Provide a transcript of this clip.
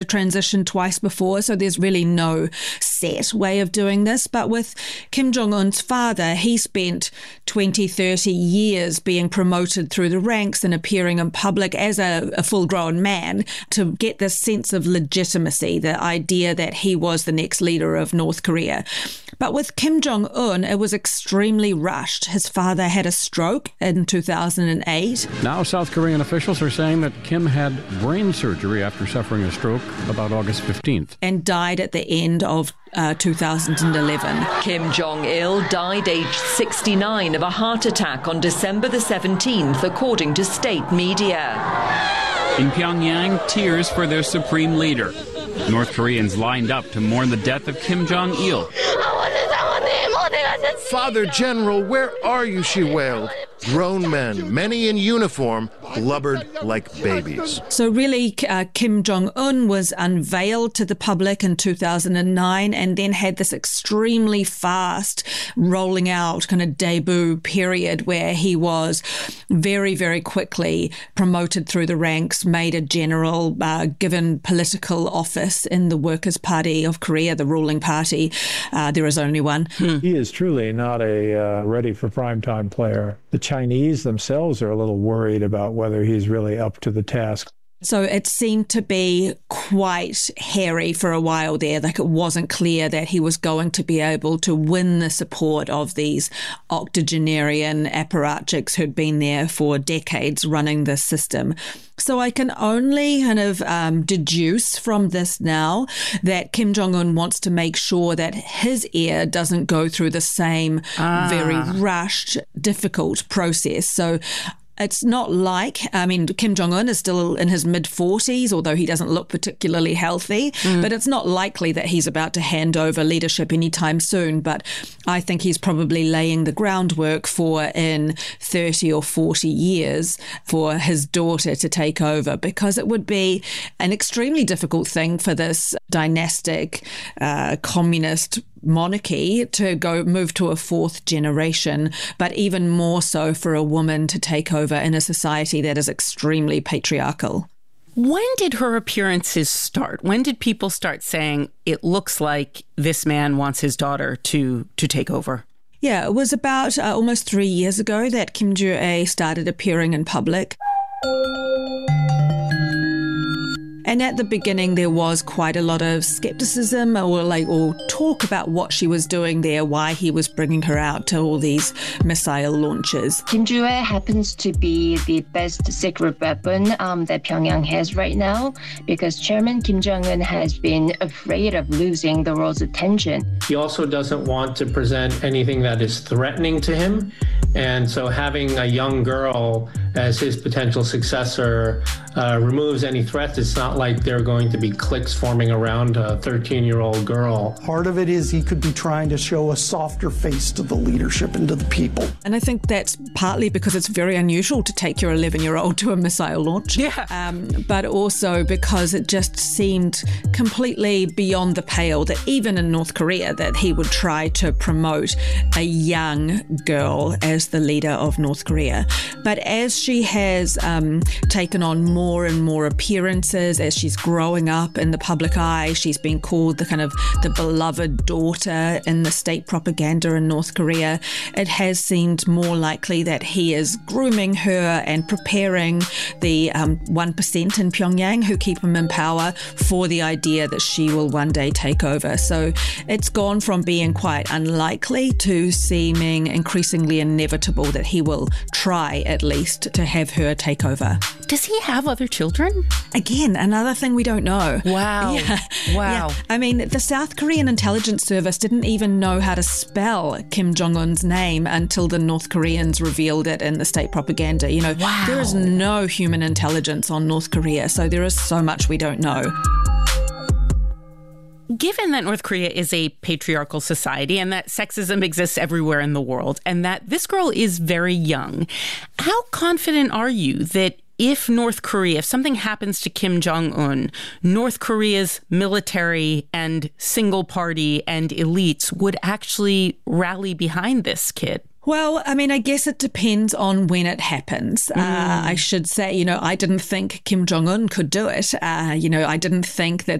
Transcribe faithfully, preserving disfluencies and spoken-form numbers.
transitioned twice before, so there's really no set way of doing this. But with Kim Jong-un's father, he spent twenty, thirty years being promoted through the ranks and appearing in public as a, a full-grown man to get this sense of legitimacy, the idea that he was the next leader of North Korea. But with Kim Jong-un, it was extremely rushed. His father had a stroke in two thousand eight. Now South Korean officials are saying that Kim had brain surgery after suffering a stroke about August fifteenth. And died at the end of uh, two thousand eleven. Kim Jong-il died aged sixty-nine of a heart attack on December the seventeenth, according to state media. In Pyongyang, tears for their supreme leader. North Koreans lined up to mourn the death of Kim Jong-il. Father General, where are you? She wailed. Grown men, many in uniform, blubbered like babies. So really, uh, Kim Jong-un was unveiled to the public in two thousand nine and then had this extremely fast rolling out kind of debut period where he was very, very quickly promoted through the ranks, made a general, uh, given political office in the Workers' Party of Korea, the ruling party. Uh, there is only one. Hmm. He is truly not a uh, ready for primetime player. The Chinese themselves are a little worried about whether he's really up to the task. So it seemed to be quite hairy for a while there. Like it wasn't clear that he was going to be able to win the support of these octogenarian apparatchiks who'd been there for decades running this system. So I can only kind of um, deduce from this now that Kim Jong-un wants to make sure that his heir doesn't go through the same ah. very rushed, difficult process. So it's not like, I mean, Kim Jong-un is still in his mid-forties, although he doesn't look particularly healthy, mm. but it's not likely that he's about to hand over leadership anytime soon. But I think he's probably laying the groundwork for in thirty or forty years for his daughter to take over, because it would be an extremely difficult thing for this dynastic uh, communist monarchy to go move to a fourth generation, but even more so for a woman to take over in a society that is extremely patriarchal. When did her appearances start? When did people start saying it looks like this man wants his daughter to to take over? Yeah, it was about uh, almost three years ago that Kim Joo-ae started appearing in public. And at the beginning, there was quite a lot of skepticism or like or talk about what she was doing there, why he was bringing her out to all these missile launches. Kim Joo-ae happens to be the best secret weapon um, that Pyongyang has right now, because Chairman Kim Jong-un has been afraid of losing the world's attention. He also doesn't want to present anything that is threatening to him. And so having a young girl as his potential successor uh, removes any threats. It's not like there are going to be cliques forming around a thirteen-year-old girl. Part of it is he could be trying to show a softer face to the leadership and to the people. And I think that's partly because it's very unusual to take your eleven-year-old to a missile launch. Yeah. Um, but also because it just seemed completely beyond the pale that even in North Korea that he would try to promote a young girl as the leader of North Korea. But as she has um, taken on more and more appearances, as she's growing up in the public eye, she's been called the kind of the beloved daughter in the state propaganda in North Korea. It has seemed more likely that he is grooming her and preparing the um, one percent in Pyongyang who keep him in power for the idea that she will one day take over. So it's gone from being quite unlikely to seeming increasingly inevitable that he will try at least to have her take over. Does he have other children? Again, another thing we don't know. Wow. Yeah. Wow. Yeah. I mean, the South Korean intelligence service didn't even know how to spell Kim Jong-un's name until the North Koreans revealed it in the state propaganda. You know, wow. There is no human intelligence on North Korea, so there is so much we don't know. Given that North Korea is a patriarchal society and that sexism exists everywhere in the world and that this girl is very young, how confident are you that if North Korea, if something happens to Kim Jong-un, North Korea's military and single party and elites would actually rally behind this kid? Well, I mean, I guess it depends on when it happens. Mm. Uh, I should say, you know, I didn't think Kim Jong-un could do it. Uh, you know, I didn't think that